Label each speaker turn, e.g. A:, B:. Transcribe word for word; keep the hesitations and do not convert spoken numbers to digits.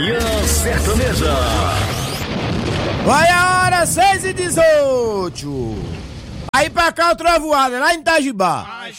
A: Manhã Sertaneja.
B: Vai a hora, seis e dezoito. Aí pra cá o trovoada, lá em Itajibá.